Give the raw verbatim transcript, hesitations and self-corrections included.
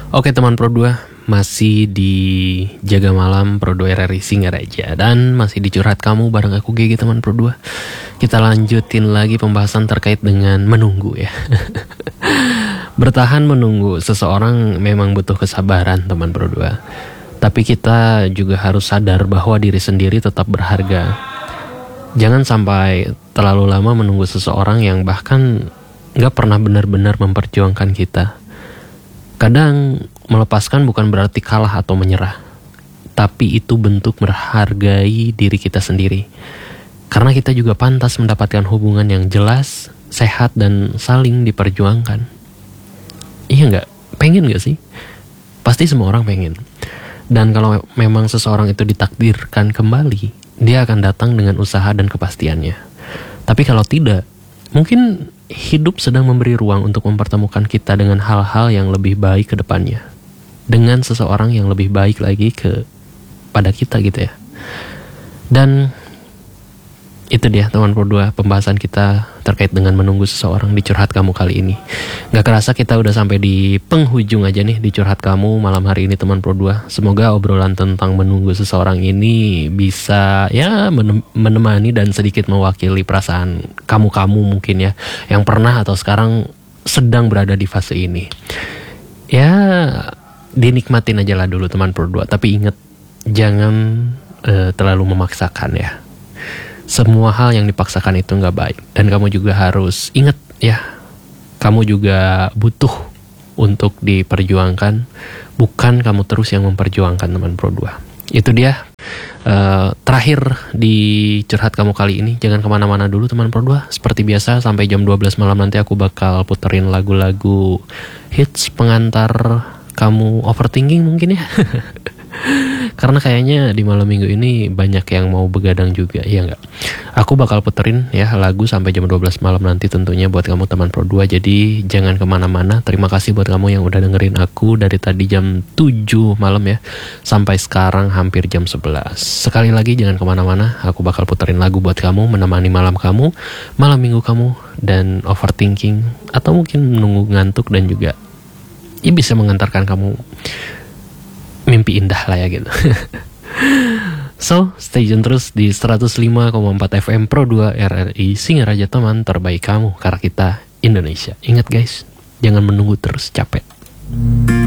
Oke teman Pro dua, masih di Jaga Malam Pro dua R R I Singaraja dan masih di Curhat Kamu bareng aku G G teman Pro dua. Kita lanjutin lagi pembahasan terkait dengan menunggu ya. Bertahan menunggu seseorang memang butuh kesabaran teman Pro dua. Tapi kita juga harus sadar bahwa diri sendiri tetap berharga. Jangan sampai terlalu lama menunggu seseorang yang bahkan gak pernah benar-benar memperjuangkan kita. Kadang melepaskan bukan berarti kalah atau menyerah, tapi itu bentuk menghargai diri kita sendiri. Karena kita juga pantas mendapatkan hubungan yang jelas, sehat, dan saling diperjuangkan. Iya gak? Pengen gak sih? Pasti semua orang pengen. Dan kalau memang seseorang itu ditakdirkan kembali, dia akan datang dengan usaha dan kepastiannya. Tapi kalau tidak, mungkin hidup sedang memberi ruang untuk mempertemukan kita dengan hal-hal yang lebih baik ke depannya. Dengan seseorang yang lebih baik lagi ke pada kita gitu ya. Dan itu dia teman Pro dua, pembahasan kita terkait dengan menunggu seseorang di Curhat Kamu kali ini. Gak kerasa kita udah sampai di penghujung aja nih di Curhat Kamu malam hari ini teman Pro dua. Semoga obrolan tentang menunggu seseorang ini bisa ya menemani dan sedikit mewakili perasaan kamu-kamu mungkin ya, yang pernah atau sekarang sedang berada di fase ini. Ya dinikmatin aja lah dulu teman Pro dua. Tapi ingat, jangan uh, terlalu memaksakan ya. Semua hal yang dipaksakan itu gak baik. Dan kamu juga harus ingat ya, kamu juga butuh untuk diperjuangkan. Bukan kamu terus yang memperjuangkan teman Pro dua. Itu dia uh, terakhir di Curhat Kamu kali ini. Jangan kemana-mana dulu teman Pro dua. Seperti biasa sampai jam dua belas malam nanti aku bakal puterin lagu-lagu hits pengantar kamu overthinking mungkin ya. Karena kayaknya di malam minggu ini banyak yang mau begadang juga, ya enggak? Aku bakal puterin ya lagu sampai jam dua belas malam nanti tentunya buat kamu teman Pro dua. Jadi jangan kemana-mana. Terima kasih buat kamu yang udah dengerin aku dari tadi jam tujuh malam ya, sampai sekarang hampir jam sebelas. Sekali lagi jangan kemana-mana. Aku bakal puterin lagu buat kamu, menemani malam kamu, malam minggu kamu, dan overthinking, atau mungkin menunggu ngantuk dan juga ya bisa mengantarkan kamu mimpi indah lah ya gitu. So, stay tune terus di seratus lima koma empat F M Pro dua R R I Singaraja, teman terbaik kamu, karena kita Indonesia. Ingat guys, jangan menunggu terus capek.